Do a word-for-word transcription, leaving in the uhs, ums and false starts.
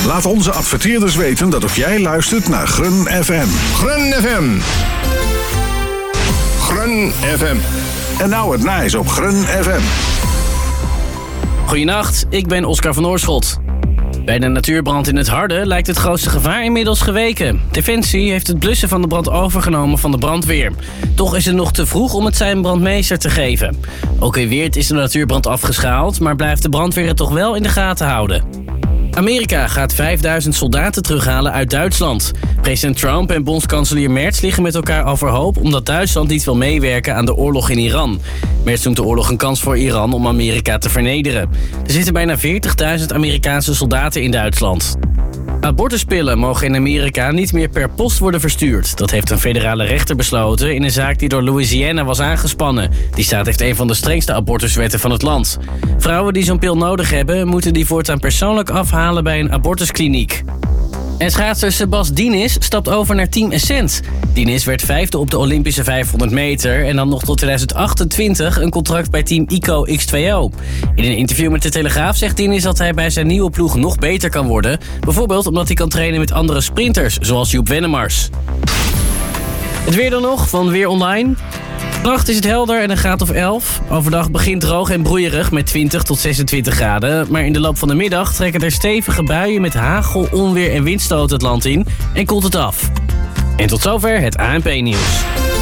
Laat onze adverteerders weten dat ook jij luistert naar Grun F M. Grun F M. Grun F M. En nou het nice op Grun F M. Goedenacht, ik ben Oscar van Oorschot. Bij de natuurbrand in het Harde lijkt het grootste gevaar inmiddels geweken. Defensie heeft het blussen van de brand overgenomen van de brandweer. Toch is het nog te vroeg om het zijn brandmeester te geven. Ook in Weert is de natuurbrand afgeschaald, maar blijft de brandweer het toch wel in de gaten houden. Amerika gaat vijfduizend soldaten terughalen uit Duitsland. President Trump en bondskanselier Merz liggen met elkaar overhoop omdat Duitsland niet wil meewerken aan de oorlog in Iran. Merz noemt de oorlog een kans voor Iran om Amerika te vernederen. Er zitten bijna veertigduizend Amerikaanse soldaten in Duitsland. Abortuspillen mogen in Amerika niet meer per post worden verstuurd. Dat heeft een federale rechter besloten in een zaak die door Louisiana was aangespannen. Die staat heeft een van de strengste abortuswetten van het land. Vrouwen die zo'n pil nodig hebben, moeten die voortaan persoonlijk afhalen bij een abortuskliniek. En schaatser Sebas Diniz stapt over naar Team Essent. Diniz werd vijfde op de Olympische vijfhonderd meter... en dan nog tot twintig achtentwintig een contract bij Team ICO X twee O. In een interview met de Telegraaf zegt Diniz dat hij bij zijn nieuwe ploeg nog beter kan worden. Bijvoorbeeld omdat hij kan trainen met andere sprinters, zoals Joep Wennemars. Het weer dan nog van Weer Online. Vannacht is het helder en een graad of elf. Overdag begint droog en broeierig met twintig tot zesentwintig graden. Maar in de loop van de middag trekken er stevige buien met hagel, onweer en windstoten het land in en koelt het af. En tot zover het A N P-nieuws.